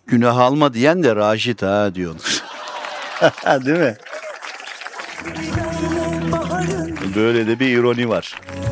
günah alma diyen de Raşit ha diyorlar. Değil mi? Böyle de bir ironi var.